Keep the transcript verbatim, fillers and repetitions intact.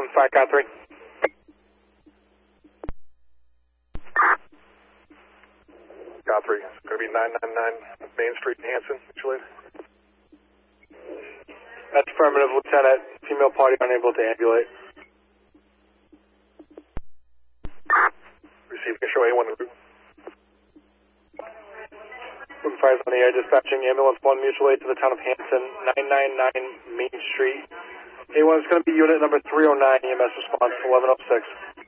five, count three. Count three. It's going to be nine nine nine Main Street, Hanson, mutual aid. That's affirmative, Lieutenant. Female party unable to ambulate. Receive issue A one. Room fires on the air, dispatching ambulance one mutual aid to the town of Hanson, nine nine nine Main Street. A one is going to be unit number three oh nine, E M S response eleven oh six.